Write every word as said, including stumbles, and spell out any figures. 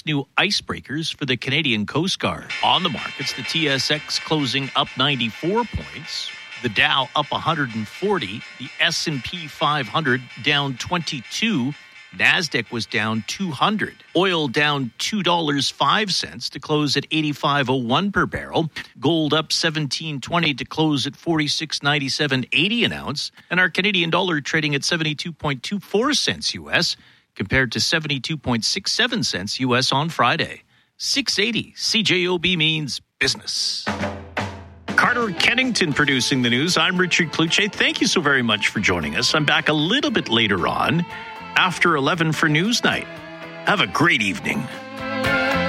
new icebreakers for the Canadian Coast Guard. On the markets, the T S X closing up ninety-four points. The Dow up one hundred forty. The S and P five hundred down twenty-two. NASDAQ was down two hundred. Oil down two dollars and five cents to close at eighty-five oh one per barrel. Gold up seventeen twenty to close at forty-six ninety-seven eighty an ounce. And our Canadian dollar trading at seventy-two point two four cents U S compared to seventy-two point six seven cents U S on Friday. six eighty C J O B means business. Carter Kennington producing the news. I'm Richard Cloutier. Thank you so very much for joining us. I'm back a little bit later on after eleven for News Night. Have a great evening.